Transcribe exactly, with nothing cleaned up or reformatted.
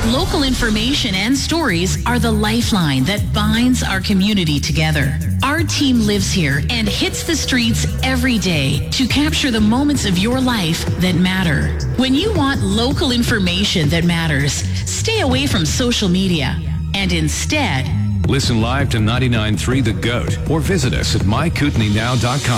Local information and stories are the lifeline that binds our community together. Our team lives here and hits the streets every day to capture the moments of your life that matter. When you want local information that matters, stay away from social media and instead listen live to ninety-nine point three The Goat or visit us at my kootenai now dot com.